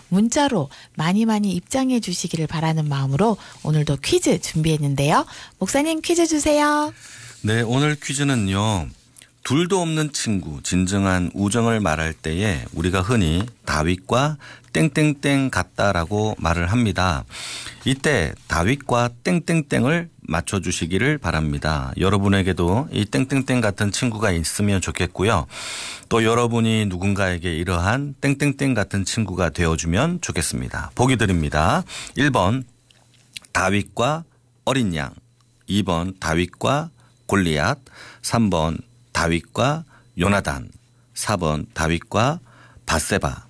문자로 많이 많이 입장해 주시기를 바라는 마음으로 오늘도 퀴즈 준비했는데요. 목사님 퀴즈 주세요. 네, 오늘 퀴즈는요. 둘도 없는 친구, 진정한 우정을 말할 때에 우리가 흔히 다윗과 땡땡땡 같다라고 말을 합니다. 이때 다윗과 땡땡땡을 맞춰주시기를 바랍니다. 여러분에게도 이 땡땡땡 같은 친구가 있으면 좋겠고요. 또 여러분이 누군가에게 이러한 땡땡땡 같은 친구가 되어주면 좋겠습니다. 보기 드립니다. 1번 다윗과 어린 양, 2번 다윗과 골리앗, 3번 다윗과 요나단, 4번 다윗과 밧세바.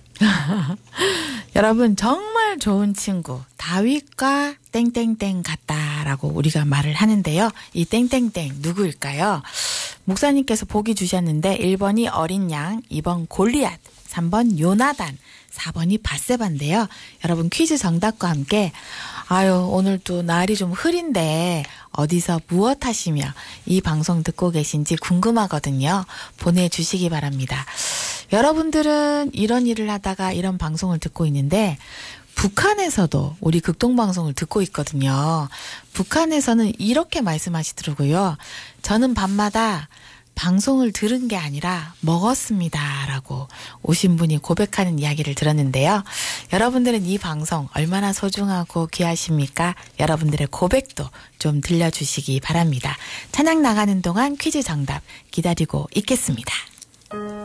여러분 정말 좋은 친구 다윗과 땡땡땡 같다라고 우리가 말을 하는데요. 이 땡땡땡 누구일까요? 목사님께서 보기 주셨는데 1번이 어린 양, 2번 골리앗, 3번 요나단, 4번이 밧세바인데요. 여러분 퀴즈 정답과 함께 오늘 또 날이 좀 흐린데 어디서 무엇 하시며 이 방송 듣고 계신지 궁금하거든요. 보내주시기 바랍니다. 여러분들은 이런 일을 하다가 이런 방송을 듣고 있는데 북한에서도 우리 극동방송을 듣고 있거든요. 북한에서는 이렇게 말씀하시더라고요. 저는 밤마다 방송을 들은 게 아니라 먹었습니다 라고 오신 분이 고백하는 이야기를 들었는데요. 여러분들은 이 방송 얼마나 소중하고 귀하십니까? 여러분들의 고백도 좀 들려주시기 바랍니다. 찬양 나가는 동안 퀴즈 정답 기다리고 있겠습니다.